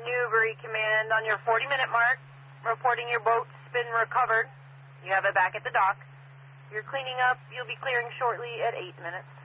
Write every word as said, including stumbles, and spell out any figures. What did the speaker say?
Newbury Command, on your forty-minute mark, reporting your boat's been recovered. You have it back at the dock. You're cleaning up. You'll be clearing shortly at eight minutes.